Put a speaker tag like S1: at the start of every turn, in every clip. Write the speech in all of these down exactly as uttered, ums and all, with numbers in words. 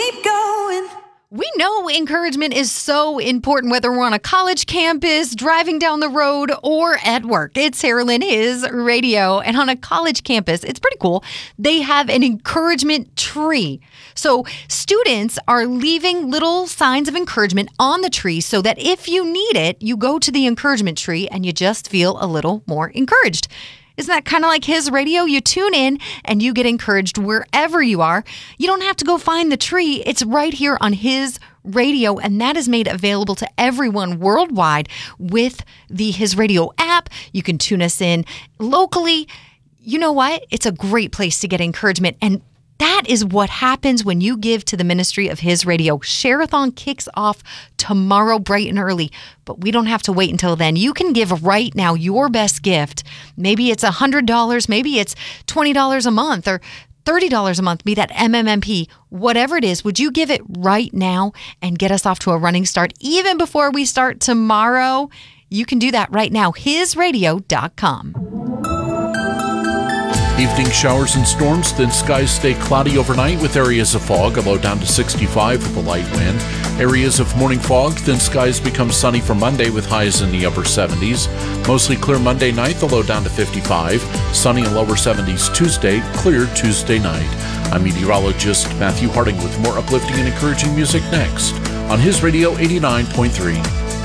S1: keep going.
S2: We know encouragement is so important, whether we're on a college campus, driving down the road, or at work. It's Harlan, His Radio. And on a college campus, it's pretty cool. They have an encouragement tree. So students are leaving little signs of encouragement on the tree so that if you need it, you go to the encouragement tree and you just feel a little more encouraged. Isn't that kind of like His Radio? You tune in and you get encouraged wherever you are. You don't have to go find the tree. It's right here on His Radio, and that is made available to everyone worldwide with the His Radio app. You can tune us in locally. You know what? It's a great place to get encouragement, and that is what happens when you give to the ministry of His Radio. Share-a-thon kicks off tomorrow bright and early, but we don't have to wait until then. You can give right now your best gift. Maybe it's one hundred dollars, maybe it's twenty dollars a month, or thirty dollars a month, be that M M M P, whatever it is. Would you give it right now and get us off to a running start even before we start tomorrow? You can do that right now, his radio dot com.
S3: Evening showers and storms, then skies stay cloudy overnight with areas of fog, a low down to sixty-five with a light wind. Areas of morning fog, then skies become sunny for Monday with highs in the upper seventies. Mostly clear Monday night, the low down to fifty-five. Sunny and lower seventies Tuesday, clear Tuesday night. I'm meteorologist Matthew Harding with more uplifting and encouraging music next on His Radio eighty-nine point three.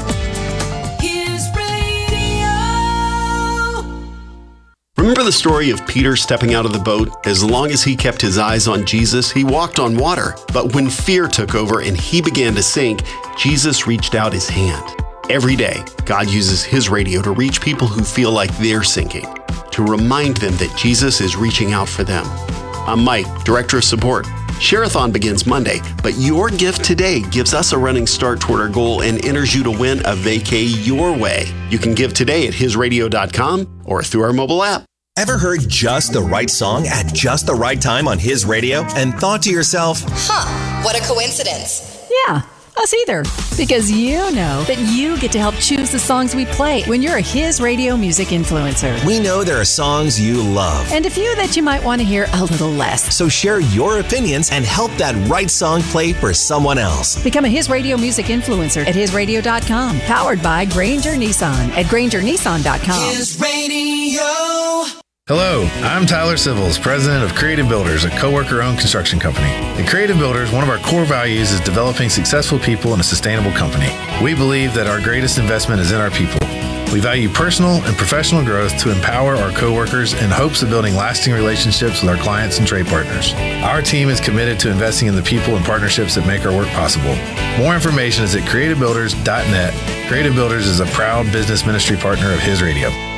S4: Remember the story of Peter stepping out of the boat? As long as he kept his eyes on Jesus, he walked on water. But when fear took over and he began to sink, Jesus reached out his hand. Every day, God uses His Radio to reach people who feel like they're sinking, to remind them that Jesus is reaching out for them. I'm Mike, Director of Support. Share-a-thon begins Monday, but your gift today gives us a running start toward our goal and enters you to win a vacay your way. You can give today at his radio dot com or through our mobile app.
S5: Ever heard just the right song at just the right time on His Radio and thought to yourself,
S6: huh, what a coincidence.
S7: Yeah, us either. Because you know that you get to help choose the songs we play when you're a His Radio music influencer.
S5: we know there are songs you love.
S7: And a few that you might want to hear a little less.
S5: So share your opinions and help that right song play for someone else.
S7: Become a His Radio music influencer at his radio dot com. Powered by Granger Nissan at granger nissan dot com.
S1: His Radio.
S8: Hello, I'm Tyler Civils, president of Creative Builders, a co-worker-owned construction company. At Creative Builders, one of our core values is developing successful people in a sustainable company. We believe that our greatest investment is in our people. We value personal and professional growth to empower our co-workers in hopes of building lasting relationships with our clients and trade partners. Our team is committed to investing in the people and partnerships that make our work possible. More information is at creative builders dot net. Creative Builders is a proud business ministry partner of His Radio.